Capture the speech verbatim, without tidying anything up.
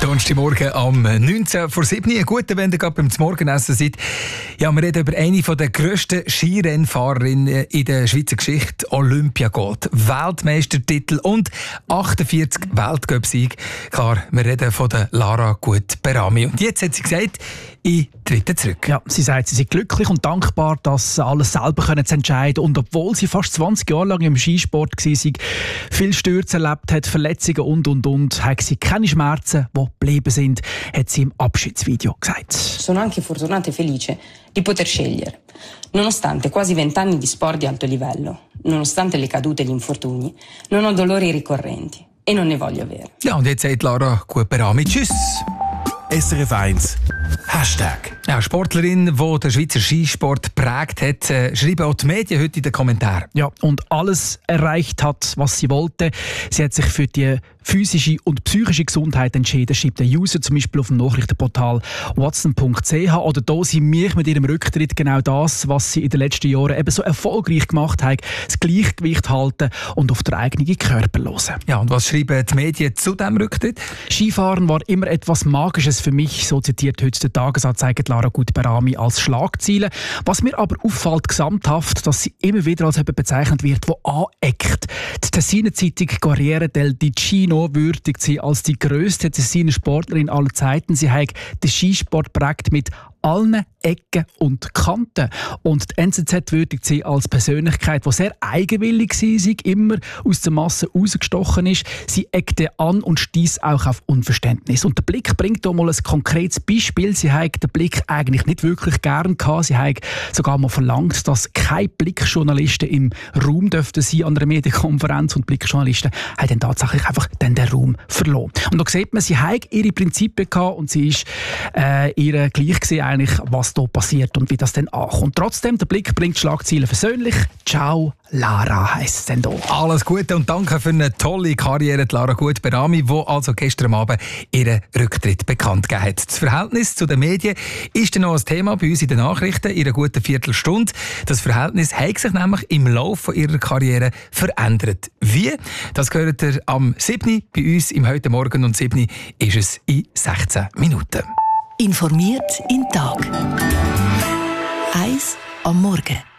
Donnerstagmorgen am neunzehn vor sieben. Ein guter, wenn ihr gerade beim Morgenessen seid. Ja, wir reden über eine der grössten Skirennfahrerinnen in der Schweizer Geschichte. Olympiagold, Weltmeistertitel und achtundvierzig Weltcup-Siege. Klar, wir reden von der Lara Gut-Berami. Und jetzt hat sie gesagt, ich trete zurück. Ja, sie sagt, sie sei glücklich und dankbar, dass sie alles selber können zu entscheiden. Und obwohl sie fast zwanzig Jahre lang im Skisport war, viel Stürze erlebt hat, Verletzungen und, und, und, hat sie keine Schmerzen, die geblieben sind, hat sie im Abschiedsvideo gesagt. Sono anche fortunata e felice di poter scegliere. Nonostante quasi vent'anni di sport di alto livello, nonostante le cadute e gli infortuni, non ho dolori ricorrenti e non ne voglio avere. Ja, und jetzt sagt Lara Gut-Berami tschüss. S R F eins Hashtag. Ja, Sportlerin, die den Schweizer Skisport geprägt hat, äh, schreiben auch die Medien heute in den Kommentaren. Ja, und alles erreicht hat, was sie wollte. Sie hat sich für die physische und psychische Gesundheit entschieden, schreibt der User zum Beispiel auf dem Nachrichtenportal watson punkt c h. Oder da sie mich mit ihrem Rücktritt genau das, was sie in den letzten Jahren eben so erfolgreich gemacht hat, das Gleichgewicht halten und auf den eigenen Körper hören. Ja, und was schreiben die Medien zu diesem Rücktritt? Skifahren war immer etwas Magisches für mich, so zitiert heute der Tagesanzeiger Lara Gut-Berami als Schlagziele. Was mir aber auffällt gesamthaft, dass sie immer wieder als jemand bezeichnet wird, der aneckt. Die Tessiner Zeitung Corriere del Ticino würdigt sie als die grösste Tessiner Sportlerin aller Zeiten. Sie hat den Skisport geprägt mit allen Ecken und Kanten. Und die N Z Z würdigt sie als Persönlichkeit, die sehr eigenwillig war, sie immer aus der Masse rausgestochen ist. Sie eckte an und stieß auch auf Unverständnis. Und der Blick bringt hier mal ein konkretes Beispiel. Sie hat den Blick eigentlich nicht wirklich gern gehabt. Sie hat sogar mal verlangt, dass keine Blickjournalisten im Raum dürften sein an einer Medienkonferenz. Und Blickjournalisten haben dann tatsächlich einfach dann den Raum verloren. Und da sieht man, sie hat ihre Prinzipien gehabt und sie ist äh, ihr gleich gesehen, eigentlich, was da passiert und wie das dann ankommt. Trotzdem, der Blick bringt Schlagzeilen versöhnlich. Ciao, Lara heisst es dann hier. Alles Gute und danke für eine tolle Karriere, Lara Gut-Berami, die also gestern Abend ihren Rücktritt bekannt gegeben hat. Das Verhältnis zu den Medien ist dann noch ein Thema bei uns in den Nachrichten in einer guten Viertelstunde. Das Verhältnis hat sich nämlich im Laufe ihrer Karriere verändert. Wie? Das gehört ihr am siebten bei uns im «Heute Morgen» und siebten ist es in sechzehn Minuten. Informiert in Tag. Eins am Morgen.